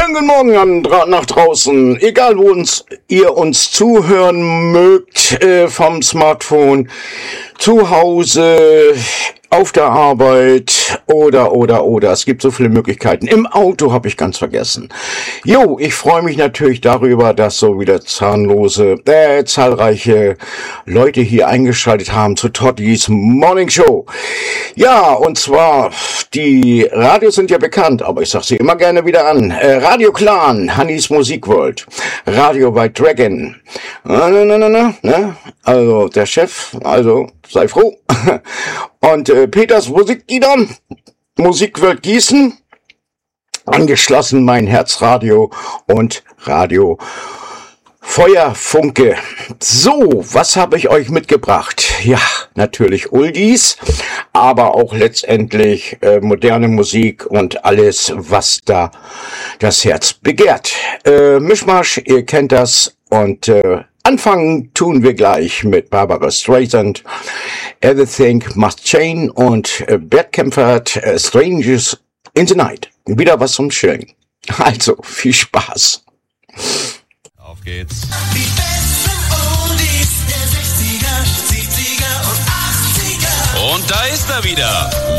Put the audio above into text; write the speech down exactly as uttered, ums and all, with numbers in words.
Schönen guten Morgen an, nach draußen, egal wo uns, ihr uns zuhören mögt, äh, vom Smartphone, zu Hause, auf der Arbeit oder, oder, oder. Es gibt so viele Möglichkeiten. Im Auto habe ich ganz vergessen. Jo, ich freue mich natürlich darüber, dass so wieder zahnlose, äh, zahlreiche Leute hier eingeschaltet haben zu Tottis Morning Show. Ja, und zwar, die Radios sind ja bekannt, aber ich sag sie immer gerne wieder an. Äh, Radio Clan, Hannis Musikworld, Radio by Dragon. Na, na, na, na, na, also der Chef, also sei froh. Und äh, Peters Musiklieder, Musikwelt Gießen, angeschlossen mein Herzradio und Radio Feuerfunke. So, was habe ich euch mitgebracht? Ja, natürlich Oldies, aber auch letztendlich äh, moderne Musik und alles, was da das Herz begehrt. Äh, Mischmasch, ihr kennt das und äh, anfangen tun wir gleich mit Barbara Streisand, Everything Must Change und äh, Bert Kaempfert, äh, Strangers in the Night. Wieder was zum Chillen. Also, viel Spaß. Auf geht's. Die besten Oldies der sechziger, siebziger und achtziger. Und da ist er wieder.